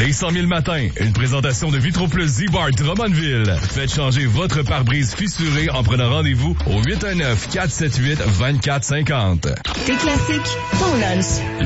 Les 100 000 matins, une présentation de Vitro Plus Z-Bar Drummondville. Faites changer votre pare-brise fissuré en prenant rendez-vous au 819-478-2450. Tes classiques, ton lunch.